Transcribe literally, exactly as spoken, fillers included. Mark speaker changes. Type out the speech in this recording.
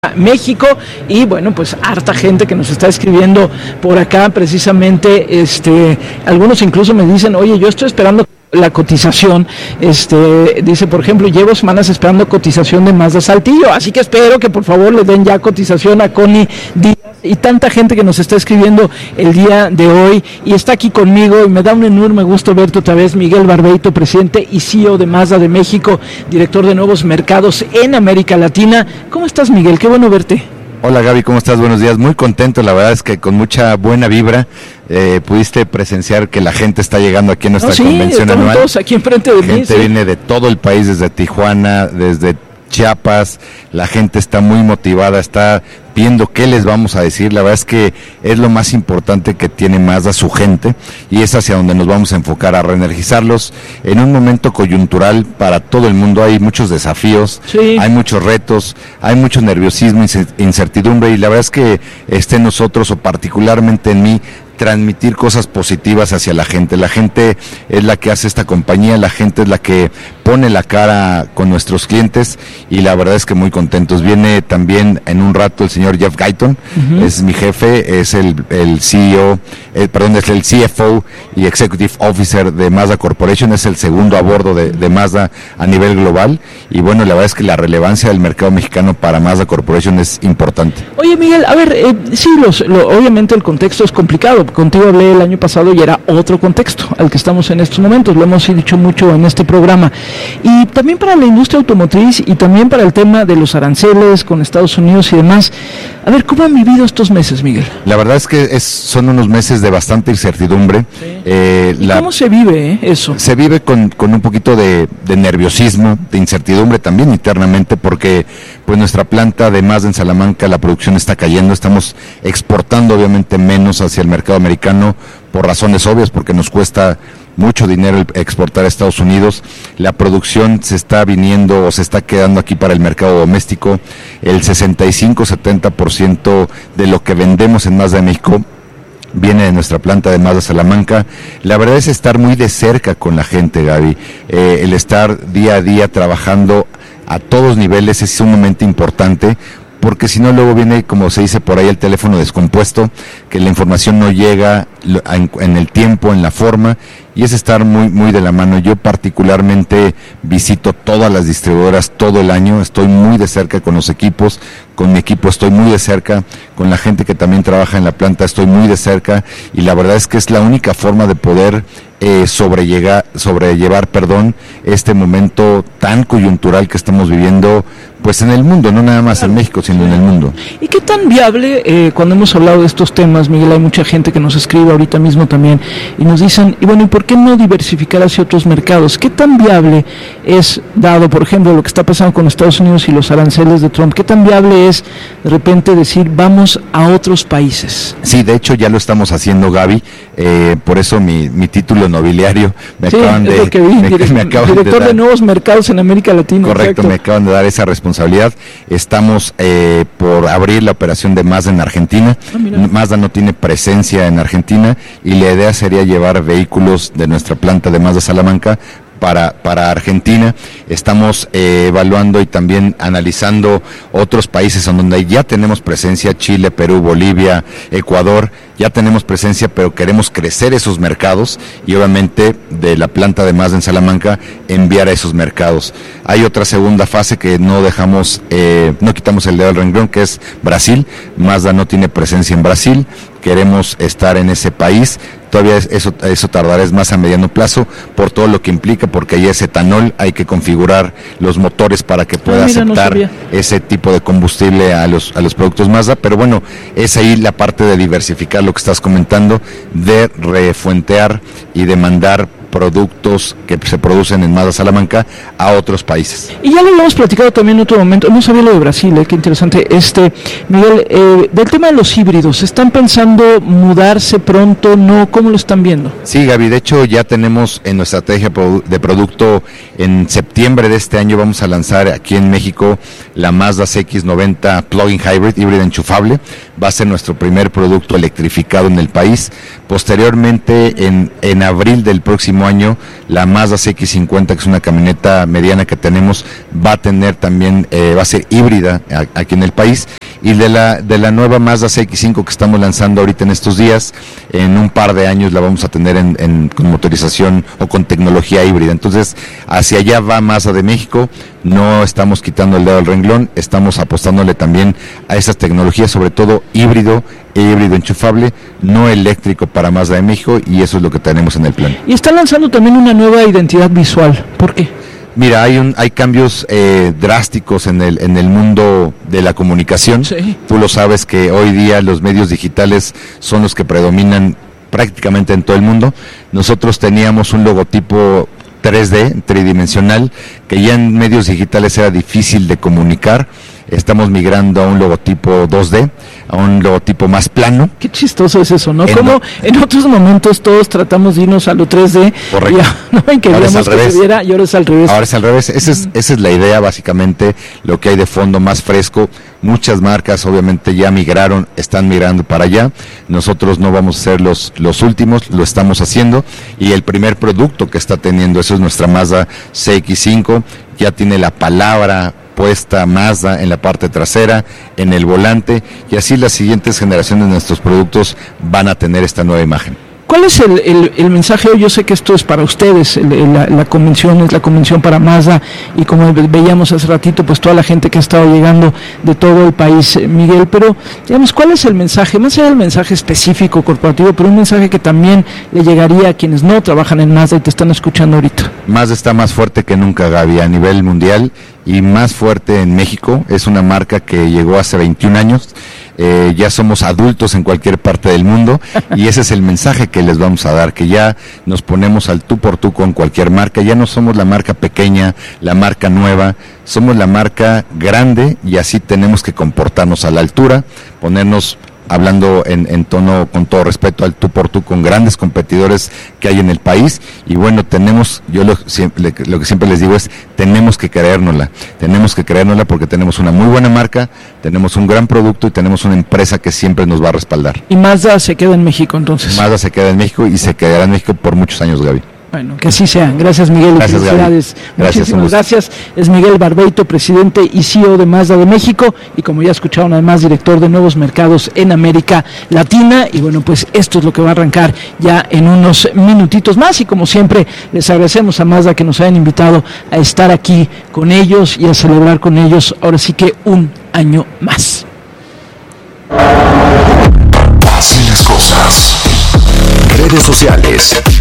Speaker 1: México, y bueno, pues harta gente que nos está escribiendo por acá precisamente, este, algunos incluso me dicen, oye, yo estoy esperando la cotización, este, dice, por ejemplo, llevo semanas esperando cotización de Mazda Saltillo, así que espero que por favor le den ya cotización a Connie Díaz y tanta gente que nos está escribiendo el día de hoy, y está aquí conmigo, y me da un enorme gusto verte otra vez, Miguel Barbeito, presidente y C E O de Mazda de México, director de nuevos mercados en América Latina. ¿Cómo estás, Miguel? Qué bueno verte.
Speaker 2: Hola Gaby, ¿cómo estás? Buenos días, muy contento, la verdad es que con mucha buena vibra eh, pudiste presenciar que la gente está llegando aquí en nuestra no, sí, convención anual.
Speaker 1: Todos aquí enfrente de
Speaker 2: la
Speaker 1: mí.
Speaker 2: gente
Speaker 1: sí.
Speaker 2: viene de todo el país, desde Tijuana, desde Chiapas, la gente está muy motivada, está viendo qué les vamos a decir. La verdad es que es lo más importante que tiene Mazda, su gente, y es hacia donde nos vamos a enfocar, a reenergizarlos en un momento coyuntural para todo el mundo. Hay muchos desafíos, sí. hay muchos retos, hay mucho nerviosismo, incertidumbre, y la verdad es que esté en nosotros, o particularmente en mí, transmitir cosas positivas hacia la gente. La gente es la que hace esta compañía, la gente es la que pone la cara con nuestros clientes, y la verdad es que muy contentos. Viene también en un rato el señor Jeff Guyton, uh-huh. es mi jefe, es el, el C E O, eh, perdón, es el C F O y Executive Officer de Mazda Corporation, es el segundo a bordo de, de Mazda a nivel global, y bueno, la verdad es que la relevancia del mercado mexicano para Mazda Corporation es importante.
Speaker 1: Oye, Miguel, a ver, eh, sí, los, lo, obviamente el contexto es complicado. Contigo hablé el año pasado y era otro contexto al que estamos en estos momentos, lo hemos dicho mucho en este programa, y también para la industria automotriz y también para el tema de los aranceles con Estados Unidos y demás. A ver, ¿cómo han vivido estos meses, Miguel?
Speaker 2: La verdad es que es, son unos meses de bastante incertidumbre. Sí.
Speaker 1: Eh, ¿Y la, cómo se vive eh, eso?
Speaker 2: Se vive con, con un poquito de, de nerviosismo, de incertidumbre también internamente, porque pues nuestra planta de Mazda en Salamanca, la producción está cayendo, estamos exportando obviamente menos hacia el mercado americano por razones obvias, porque nos cuesta mucho dinero exportar a Estados Unidos. La producción se está viniendo o se está quedando aquí para el mercado doméstico. El sesenta y cinco a setenta por ciento de lo que vendemos en Mazda de México viene de nuestra planta de Mazda Salamanca. La verdad es estar muy de cerca con la gente, Gaby. Eh, el estar día a día trabajando a todos niveles es sumamente importante, porque si no luego viene, como se dice por ahí, el teléfono descompuesto, que la información no llega en el tiempo, en la forma, y es estar muy muy de la mano. Yo particularmente visito todas las distribuidoras todo el año, estoy muy de cerca con los equipos, con mi equipo estoy muy de cerca, con la gente que también trabaja en la planta estoy muy de cerca, y la verdad es que es la única forma de poder eh, sobrellegar, sobrellevar, perdón, este momento tan coyuntural que estamos viviendo, pues en el mundo, no nada más claro. en México, sino sí. en el mundo.
Speaker 1: ¿Y qué tan viable, eh, cuando hemos hablado de estos temas, Miguel, hay mucha gente que nos escribe ahorita mismo también, y nos dicen, y bueno, ¿y por qué no diversificar hacia otros mercados? ¿Qué tan viable es, dado, por ejemplo, lo que está pasando con Estados Unidos y los aranceles de Trump, qué tan viable es de repente decir, vamos a otros países?
Speaker 2: Sí, de hecho ya lo estamos haciendo, Gaby, eh, por eso mi, mi título nobiliario, me
Speaker 1: sí,
Speaker 2: acaban de...
Speaker 1: Lo que vi,
Speaker 2: me,
Speaker 1: direct,
Speaker 2: me acaban
Speaker 1: director
Speaker 2: de, dar,
Speaker 1: de nuevos mercados en América Latina.
Speaker 2: Correcto,
Speaker 1: exacto.
Speaker 2: me acaban de dar esa responsabilidad. Estamos eh, por abrir la operación de Mazda en Argentina. Ah, Mazda no tiene presencia en Argentina, y la idea sería llevar vehículos de nuestra planta de Mazda Salamanca para para Argentina. Estamos eh, evaluando y también analizando otros países en donde ya tenemos presencia: Chile, Perú, Bolivia, Ecuador. Ya tenemos presencia, pero queremos crecer esos mercados, y obviamente de la planta de Mazda en Salamanca enviar a esos mercados. Hay otra segunda fase que no dejamos, eh, no quitamos el dedo del renglón, que es Brasil. Mazda no tiene presencia en Brasil, queremos estar en ese país. Todavía eso, eso tardará, es más a mediano plazo, por todo lo que implica, porque ahí es etanol, hay que configurar los motores para que pueda ah, mira, aceptar no ese tipo de combustible a los a los productos Mazda, pero bueno, es ahí la parte de diversificar, lo que estás comentando, de refuentear y de mandar productos que se producen en Mazda Salamanca a otros países.
Speaker 1: Y ya lo habíamos platicado también en otro momento, no sabía lo de Brasil, eh, qué interesante. Este, Miguel, eh, del tema de los híbridos, ¿están pensando mudarse pronto? ¿No? ¿Cómo lo están viendo?
Speaker 2: Sí, Gaby, de hecho ya tenemos en nuestra estrategia de producto, en septiembre de este año vamos a lanzar aquí en México la Mazda C X noventa Plug-in Hybrid, híbrida enchufable. va a ser nuestro primer producto electrificado en el país. Posteriormente, en, en abril del próximo año, la Mazda C X cincuenta, que es una camioneta mediana que tenemos, va a tener también, eh, va a ser híbrida a, aquí en el país. Y de la de la nueva Mazda C X cinco que estamos lanzando ahorita en estos días, en un par de años la vamos a tener en, en, con motorización o con tecnología híbrida. Entonces, hacia allá va Mazda de México. No estamos quitando el dedo del renglón, estamos apostándole también a esas tecnologías, sobre todo híbrido e híbrido enchufable, no eléctrico para Mazda de México, y eso es lo que tenemos en el plan.
Speaker 1: Y están lanzando también una nueva identidad visual. ¿Por qué?
Speaker 2: Mira, hay un hay cambios eh, drásticos en el en el mundo de la comunicación.
Speaker 1: Sí.
Speaker 2: Tú lo sabes que hoy día los medios digitales son los que predominan prácticamente en todo el mundo. Nosotros teníamos un logotipo tres D, tridimensional, que ya en medios digitales era difícil de comunicar. Estamos migrando a un logotipo dos D, a un logotipo más plano.
Speaker 1: Qué chistoso es eso, ¿no?
Speaker 2: En
Speaker 1: Como
Speaker 2: no,
Speaker 1: en otros momentos todos tratamos de irnos a lo tres D.
Speaker 2: Correcto.
Speaker 1: Y ya, no, en que
Speaker 2: Ahora es
Speaker 1: veíamos
Speaker 2: al
Speaker 1: que
Speaker 2: revés.
Speaker 1: se viera, y ahora es al revés.
Speaker 2: Ahora es al revés. Esa es, esa es la idea, básicamente, lo que hay de fondo más fresco. Muchas marcas obviamente ya migraron, están migrando para allá. Nosotros no vamos a ser los, los últimos, lo estamos haciendo. Y el primer producto que está teniendo, eso es nuestra Mazda C X cinco, ya tiene la palabra puesta Mazda en la parte trasera, en el volante, y así las siguientes generaciones de nuestros productos van a tener esta nueva imagen.
Speaker 1: ¿Cuál es el, el, el mensaje hoy? Yo sé que esto es para ustedes, el, el, la, la convención es la convención para Mazda, y como veíamos hace ratito, pues toda la gente que ha estado llegando de todo el país, Miguel, pero digamos, ¿cuál es el mensaje? Más allá del mensaje específico corporativo, pero un mensaje que también le llegaría a quienes no trabajan en Mazda y te están escuchando ahorita.
Speaker 2: Mazda está más fuerte que nunca, Gaby, a nivel mundial, y más fuerte en México. Es una marca que llegó hace veintiún años. Eh, ya somos adultos en cualquier parte del mundo, y ese es el mensaje que les vamos a dar, que ya nos ponemos al tú por tú con cualquier marca. Ya no somos la marca pequeña, la marca nueva, somos la marca grande, y así tenemos que comportarnos a la altura, ponernos, hablando en, en tono, con todo respeto, al tú por tú con grandes competidores que hay en el país. Y bueno, tenemos, yo lo, siempre, lo que siempre les digo es, tenemos que creérnosla, tenemos que creérnosla porque tenemos una muy buena marca, tenemos un gran producto y tenemos una empresa que siempre nos va a respaldar.
Speaker 1: Y Mazda se queda en México entonces.
Speaker 2: Mazda se queda en México y se quedará en México por muchos años, Gaby.
Speaker 1: Bueno, que así sea. Gracias, Miguel.
Speaker 2: Gracias,
Speaker 1: y felicidades.
Speaker 2: Gracias,
Speaker 1: Muchísimas gracias. Es Miguel Barbeito, presidente y C E O de Mazda de México, y como ya escucharon, además director de nuevos mercados en América Latina. Y bueno, pues esto es lo que va a arrancar ya en unos minutitos más, y como siempre les agradecemos a Mazda que nos hayan invitado a estar aquí con ellos y a celebrar con ellos ahora sí que un año más.
Speaker 3: Así las cosas. Redes sociales.